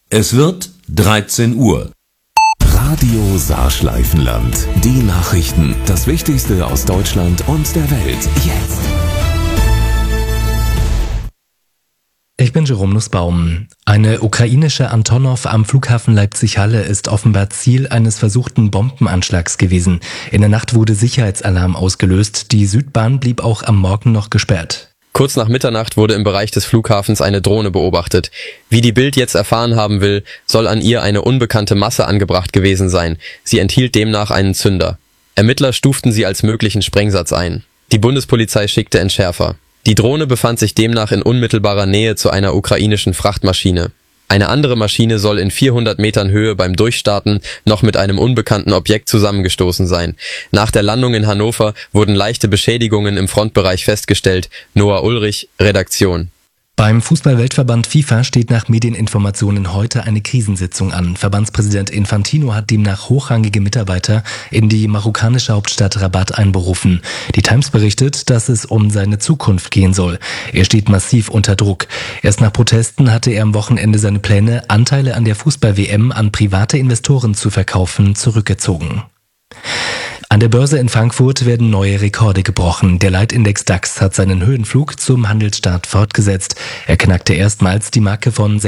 Es wird 13 Uhr. Radio Saarschleifenland. Die Nachrichten, das Wichtigste aus Deutschland und der Welt. Jetzt. Ich bin Jerome Nussbaum. Eine ukrainische Antonov am Flughafen Leipzig-Halle ist offenbar Ziel eines versuchten Bombenanschlags gewesen. In der Nacht wurde Sicherheitsalarm ausgelöst. Die Südbahn blieb auch am Morgen noch gesperrt. Kurz nach Mitternacht wurde im Bereich des Flughafens eine Drohne beobachtet. Wie die Bild jetzt erfahren haben will, soll an ihr eine unbekannte Masse angebracht gewesen sein. Sie enthielt demnach einen Zünder. Ermittler stuften sie als möglichen Sprengsatz ein. Die Bundespolizei schickte Entschärfer. Die Drohne befand sich demnach in unmittelbarer Nähe zu einer ukrainischen Frachtmaschine. Eine andere Maschine soll in 400 Metern Höhe beim Durchstarten noch mit einem unbekannten Objekt zusammengestoßen sein. Nach der Landung in Hannover wurden leichte Beschädigungen im Frontbereich festgestellt. Noah Ulrich, Redaktion. Beim Fußball-Weltverband FIFA steht nach Medieninformationen heute eine Krisensitzung an. Verbandspräsident Infantino hat demnach hochrangige Mitarbeiter in die marokkanische Hauptstadt Rabat einberufen. Die Times berichtet, dass es um seine Zukunft gehen soll. Er steht massiv unter Druck. Erst nach Protesten hatte er am Wochenende seine Pläne, Anteile an der Fußball-WM an private Investoren zu verkaufen, zurückgezogen. An der Börse in Frankfurt werden neue Rekorde gebrochen. Der Leitindex DAX hat seinen Höhenflug zum Handelsstart fortgesetzt. Er knackte erstmals die Marke von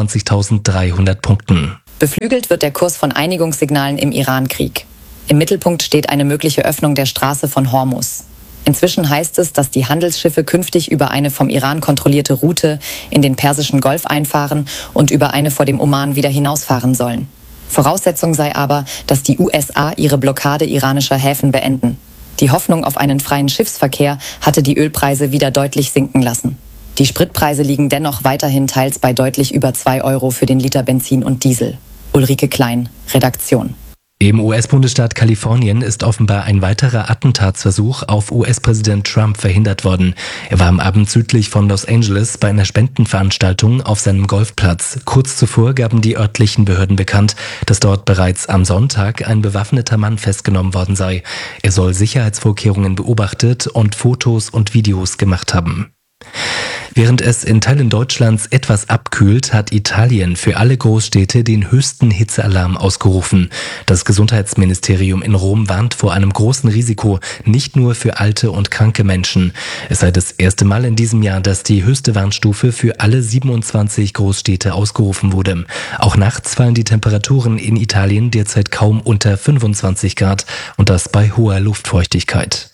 26.300 Punkten. Beflügelt wird der Kurs von Einigungssignalen im Iran-Krieg. Im Mittelpunkt steht eine mögliche Öffnung der Straße von Hormuz. Inzwischen heißt es, dass die Handelsschiffe künftig über eine vom Iran kontrollierte Route in den Persischen Golf einfahren und über eine vor dem Oman wieder hinausfahren sollen. Voraussetzung sei aber, dass die USA ihre Blockade iranischer Häfen beenden. Die Hoffnung auf einen freien Schiffsverkehr hatte die Ölpreise wieder deutlich sinken lassen. Die Spritpreise liegen dennoch weiterhin teils bei deutlich über 2 Euro für den Liter Benzin und Diesel. Ulrike Klein, Redaktion. Im US-Bundesstaat Kalifornien ist offenbar ein weiterer Attentatsversuch auf US-Präsident Trump verhindert worden. Er war am Abend südlich von Los Angeles bei einer Spendenveranstaltung auf seinem Golfplatz. Kurz zuvor gaben die örtlichen Behörden bekannt, dass dort bereits am Sonntag ein bewaffneter Mann festgenommen worden sei. Er soll Sicherheitsvorkehrungen beobachtet und Fotos und Videos gemacht haben. Während es in Teilen Deutschlands etwas abkühlt, hat Italien für alle Großstädte den höchsten Hitzealarm ausgerufen. Das Gesundheitsministerium in Rom warnt vor einem großen Risiko, nicht nur für alte und kranke Menschen. Es sei das erste Mal in diesem Jahr, dass die höchste Warnstufe für alle 27 Großstädte ausgerufen wurde. Auch nachts fallen die Temperaturen in Italien derzeit kaum unter 25 Grad und das bei hoher Luftfeuchtigkeit.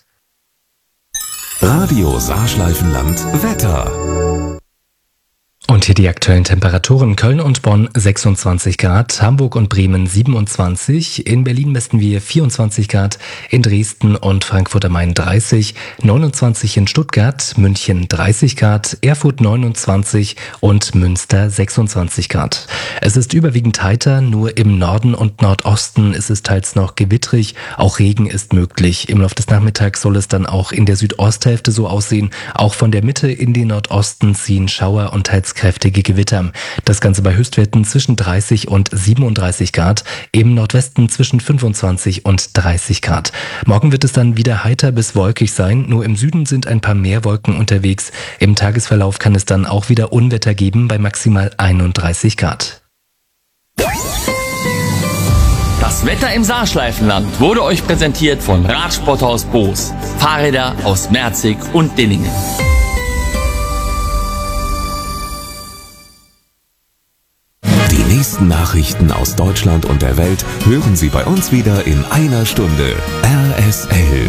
Radio Saarschleifenland Wetter. Und hier die aktuellen Temperaturen. Köln und Bonn 26 Grad, Hamburg und Bremen 27, in Berlin messen wir 24 Grad, in Dresden und Frankfurt am Main 30, 29 in Stuttgart, München 30 Grad, Erfurt 29 und Münster 26 Grad. Es ist überwiegend heiter, nur im Norden und Nordosten ist es teils noch gewittrig, auch Regen ist möglich. Im Laufe des Nachmittags soll es dann auch in der Südosthälfte so aussehen, auch von der Mitte in den Nordosten ziehen Schauer und teils kräftige Gewitter. Das Ganze bei Höchstwerten zwischen 30 und 37 Grad, im Nordwesten zwischen 25 und 30 Grad. Morgen wird es dann wieder heiter bis wolkig sein, nur im Süden sind ein paar mehr Wolken unterwegs. Im Tagesverlauf kann es dann auch wieder Unwetter geben bei maximal 31 Grad. Das Wetter im Saarschleifenland wurde euch präsentiert von Radsporthaus Boos. Fahrräder aus Merzig und Dinningen. Die nächsten Nachrichten aus Deutschland und der Welt hören Sie bei uns wieder in einer Stunde. RSL.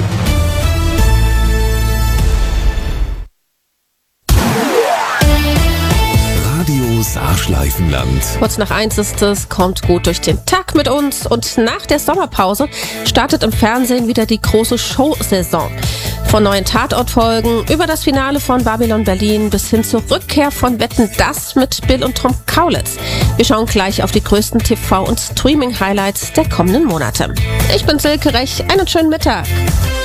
Radio Saarschleifenland. Kurz nach 1 ist es, kommt gut durch den Tag mit uns und nach der Sommerpause startet im Fernsehen wieder die große Showsaison. Von neuen Tatortfolgen über das Finale von Babylon Berlin bis hin zur Rückkehr von Wetten, dass mit Bill und Tom Kaulitz. Wir schauen gleich auf die größten TV- und Streaming-Highlights der kommenden Monate. Ich bin Silke Rech, einen schönen Mittag.